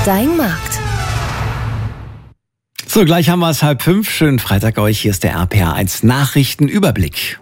Dein Markt. So, gleich haben wir es 4:30. Schönen Freitag euch. Hier ist der RPA1 Nachrichtenüberblick.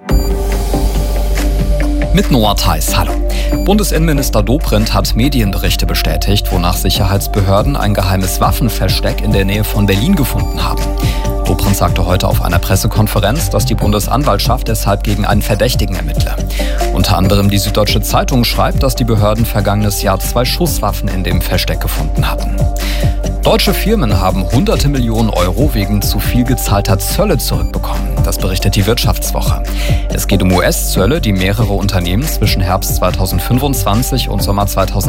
Mit Noah Theis, hallo. Bundesinnenminister Dobrindt hat Medienberichte bestätigt, wonach Sicherheitsbehörden ein geheimes Waffenversteck in der Nähe von Berlin gefunden haben. Dobrindt sagte heute auf einer Pressekonferenz, dass die Bundesanwaltschaft deshalb gegen einen Verdächtigen ermittle. Unter anderem die Süddeutsche Zeitung schreibt, dass die Behörden vergangenes Jahr 2 Schusswaffen in dem Versteck gefunden hatten. Deutsche Firmen haben hunderte Millionen Euro wegen zu viel gezahlter Zölle zurückbekommen. Das berichtet die Wirtschaftswoche. Es geht um US-Zölle, die mehrere Unternehmen zwischen Herbst 2025 und Sommer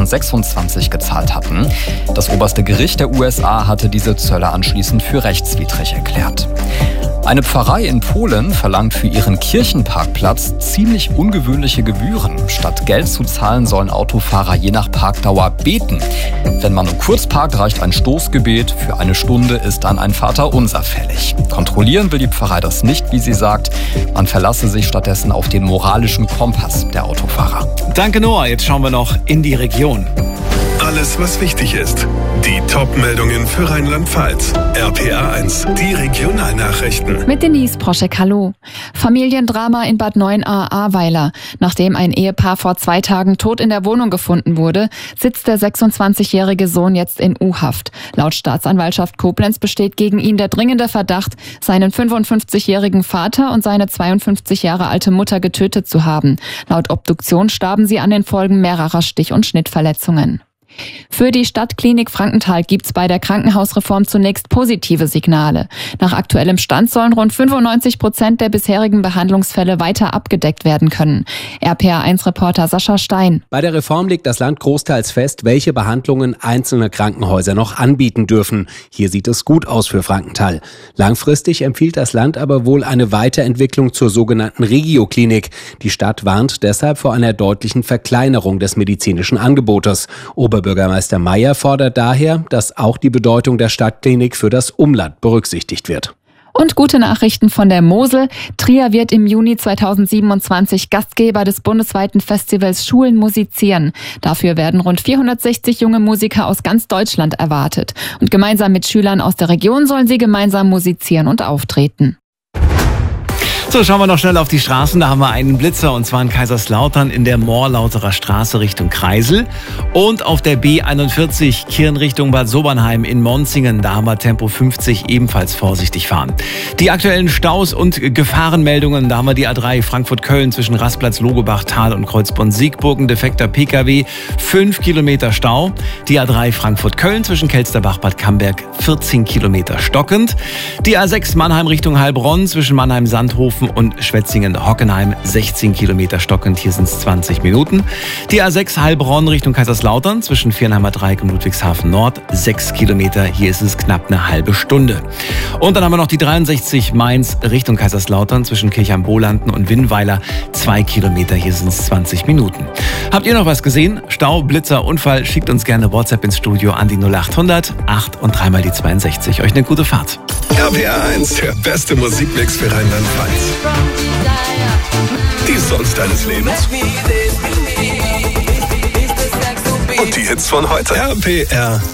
2026 gezahlt hatten. Das oberste Gericht der USA hatte diese Zölle anschließend für rechtswidrig erklärt. Eine Pfarrei in Polen verlangt für ihren Kirchenparkplatz ziemlich ungewöhnliche Gebühren. Statt Geld zu zahlen, sollen Autofahrer je nach Parkdauer beten. Wenn man nur kurz parkt, reicht ein Stoßgebet. Für eine Stunde ist dann ein Vaterunser fällig. Kontrollieren will die Pfarrei das nicht, wie sie sagt. Man verlasse sich stattdessen auf den moralischen Kompass der Autofahrer. Danke, Noah. Jetzt schauen wir noch in die Region. Alles, was wichtig ist. Die Top-Meldungen für Rheinland-Pfalz. RPA1, die Regionalnachrichten. Mit Denise Proschek, hallo. Familiendrama in Bad Neuenahr-Ahrweiler. Nachdem ein Ehepaar vor 2 Tagen tot in der Wohnung gefunden wurde, sitzt der 26-jährige Sohn jetzt in U-Haft. Laut Staatsanwaltschaft Koblenz besteht gegen ihn der dringende Verdacht, seinen 55-jährigen Vater und seine 52 Jahre alte Mutter getötet zu haben. Laut Obduktion starben sie an den Folgen mehrerer Stich- und Schnittverletzungen. Für die Stadtklinik Frankenthal gibt's bei der Krankenhausreform zunächst positive Signale. Nach aktuellem Stand sollen rund 95% der bisherigen Behandlungsfälle weiter abgedeckt werden können. RPA1-Reporter Sascha Stein. Bei der Reform legt das Land großteils fest, welche Behandlungen einzelne Krankenhäuser noch anbieten dürfen. Hier sieht es gut aus für Frankenthal. Langfristig empfiehlt das Land aber wohl eine Weiterentwicklung zur sogenannten Regioklinik. Die Stadt warnt deshalb vor einer deutlichen Verkleinerung des medizinischen Angebotes. Oberbürgermeister Meyer fordert daher, dass auch die Bedeutung der Stadtklinik für das Umland berücksichtigt wird. Und gute Nachrichten von der Mosel. Trier wird im Juni 2027 Gastgeber des bundesweiten Festivals Schulen musizieren. Dafür werden rund 460 junge Musiker aus ganz Deutschland erwartet. Und gemeinsam mit Schülern aus der Region sollen sie gemeinsam musizieren und auftreten. So, schauen wir noch schnell auf die Straßen. Da haben wir einen Blitzer, und zwar in Kaiserslautern in der Moorlauterer Straße Richtung Kreisel. Und auf der B41 Kirn Richtung Bad Sobernheim in Monzingen. Da haben wir Tempo 50, ebenfalls vorsichtig fahren. Die aktuellen Staus und Gefahrenmeldungen. Da haben wir die A3 Frankfurt-Köln zwischen Rastplatz, Logebach, Thal und Kreuzborn-Siegburg. Ein defekter Pkw, 5 Kilometer Stau. Die A3 Frankfurt-Köln zwischen Kelsterbach, Bad Camberg, 14 Kilometer stockend. Die A6 Mannheim Richtung Heilbronn zwischen Mannheim-Sandhofen und Schwetzingen-Hockenheim, 16 Kilometer stockend, hier sind es 20 Minuten. Die A6 Heilbronn Richtung Kaiserslautern zwischen Viernheimer Dreieck und Ludwigshafen Nord, 6 Kilometer, hier ist es knapp eine halbe Stunde. Und dann haben wir noch die 63 Mainz Richtung Kaiserslautern zwischen Kirchheim-Bolanden und Winnweiler, 2 Kilometer, hier sind es 20 Minuten. Habt ihr noch was gesehen? Stau, Blitzer, Unfall? Schickt uns gerne WhatsApp ins Studio an die 0800 8 und 3 mal die 62. Euch eine gute Fahrt. RPA1, der beste Musikmix für Rheinland-Pfalz. Die Songs deines Lebens. Und die Hits von heute. RPR